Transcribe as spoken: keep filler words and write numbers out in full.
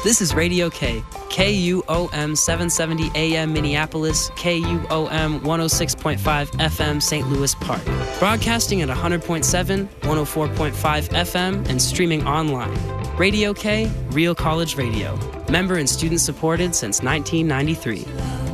This is Radio K, K U O M seven seventy A M Minneapolis, K U O M one oh six point five F M Saint Louis Park. Broadcasting at one hundred point seven, one oh four point five F M, and streaming online. Radio K, Real College Radio. Member and student supported since nineteen ninety-three.